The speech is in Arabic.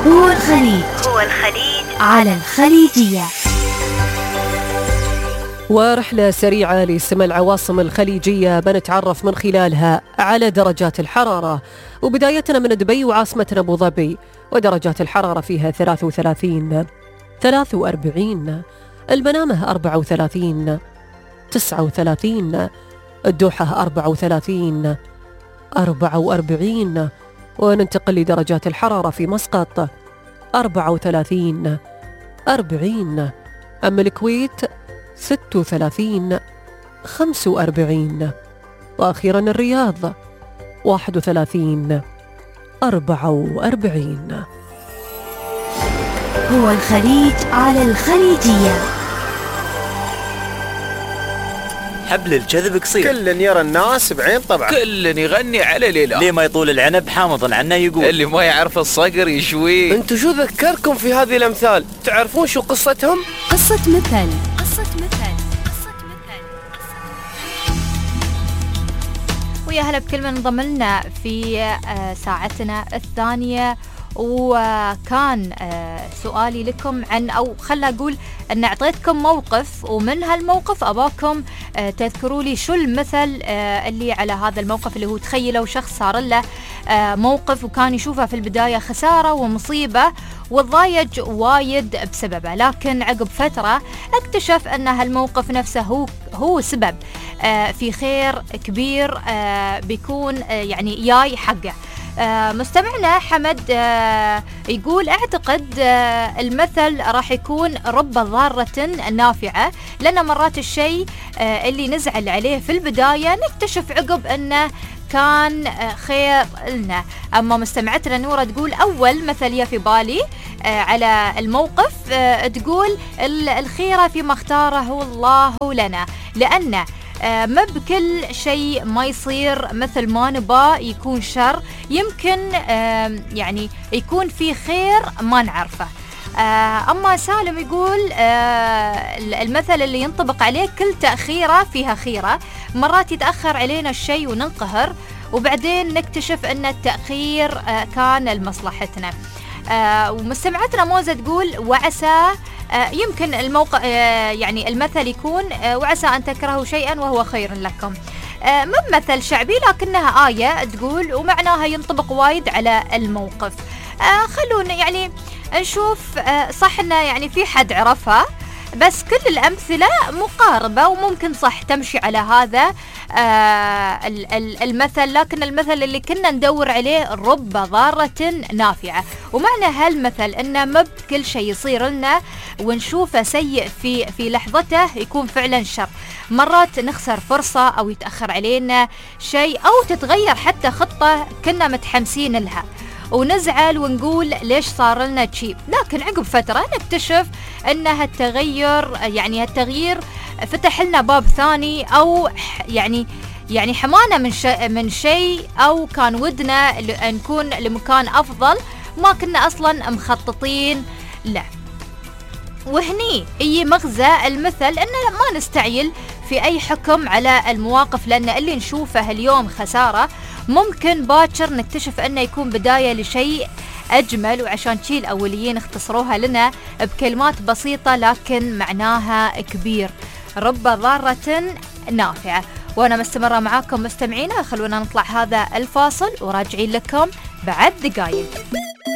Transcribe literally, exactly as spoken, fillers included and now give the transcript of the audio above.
هو الخليج هو الخليج على الخليجية. ورحلة سريعة لسمع العواصم الخليجية بنتعرف من خلالها على درجات الحرارة، وبدايتنا من دبي وعاصمتنا أبو ظبي، ودرجات الحرارة فيها ثلاثة وثلاثين، ثلاثة وأربعين، المنامة أربعة وثلاثين، تسعة وثلاثين، الدوحة أربعة وثلاثين، أربعة وأربعين، وننتقل لدرجات الحرارة في مسقط أربعة وثلاثين، أربعين، أما الكويت ستة وثلاثين، خمسة وأربعين، وأخيرا الرياض واحد وثلاثين، أربعة وأربعين. هو الخليج على الخليجية. حبل الجذب قصير، كل يرى الناس بعين طبعه، كل يغني على ليلة. ليه ما يطول العنب حامض عنا يقول، اللي ما يعرف الصقر يشوي. انتو شو ذكركم في هذه الأمثال؟ تعرفون شو قصتهم؟ قصة مثل. قصة مثل قصة مثل ويا هلا بكل من انضم لنا في ساعتنا الثانية. وكان سؤالي لكم عن، أو خلنا أقول أن أعطيتكم موقف، ومن هالموقف أباكم تذكروا لي شو المثل اللي على هذا الموقف، اللي هو تخيلوا شخص صار له موقف وكان يشوفه في البداية خسارة ومصيبة وضايج وايد بسببه، لكن عقب فترة اكتشف أن هالموقف نفسه هو هو سبب في خير كبير بيكون يعني جاي حقه. آه مستمعنا حمد آه يقول اعتقد آه المثل راح يكون رب ضارة نافعة، لأن مرات الشيء آه اللي نزعل عليه في البداية نكتشف عقب أنه كان آه خير لنا. أما مستمعتنا نورة تقول أول مثل في بالي آه على الموقف آه تقول الخيرة فيما اختاره الله لنا، لأن آه ما بكل شيء ما يصير مثل ما نبا يكون شر، يمكن آه يعني يكون في خير ما نعرفه. آه أما سالم يقول آه المثل اللي ينطبق عليه كل تأخيرة فيها خيرة، مرات يتأخر علينا الشيء وننقهر وبعدين نكتشف أن التأخير آه كان لمصلحتنا. آه ومستمعتنا موزة تقول وعسى آه يمكن الموقع آه يعني المثل يكون آه وعسى أن تكرهوا شيئا وهو خير لكم. آه ما مثل شعبي لكنها آية تقول ومعناها ينطبق وايد على الموقف. آه خلونا يعني نشوف آه صح إنه يعني في حد عرفها، بس كل الأمثلة مقاربة وممكن صح تمشي على هذا آه المثل، لكن المثل اللي كنا ندور عليه رب ضارة نافعة. ومعنى هالمثل إنه ما بكل شيء يصير لنا ونشوفه سيء في في لحظته يكون فعلا شر. مرات نخسر فرصة أو يتأخر علينا شيء أو تتغير حتى خطة كنا متحمسين لها ونزعل ونقول ليش صار لنا شيء، لكن عقب فترة نكتشف أن هالتغير يعني هالتغيير فتح لنا باب ثاني، أو يعني يعني حمانا من شيء من شيء أو كان ودنا نكون لمكان أفضل ما كنا أصلا مخططين له. وهني يجي مغزى المثل أن ما نستعجل في أي حكم على المواقف، لأن اللي نشوفه اليوم خسارة ممكن باكر نكتشف أنه يكون بداية لشيء أجمل. وعشان شي الأوليين اختصروها لنا بكلمات بسيطة لكن معناها كبير، رب ضارة نافعة. وأنا مستمرة معاكم مستمعينا، خلونا نطلع هذا الفاصل وراجعين لكم بعد دقايق.